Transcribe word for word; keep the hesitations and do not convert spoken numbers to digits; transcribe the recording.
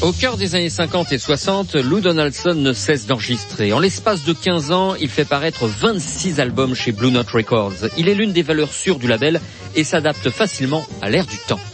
Au cœur des années cinquante et soixante, Lou Donaldson ne cesse d'enregistrer. En l'espace de quinze ans, il fait paraître vingt-six albums chez Blue Note Records. Il est l'une des valeurs sûres du label et s'adapte facilement à l'ère du temps.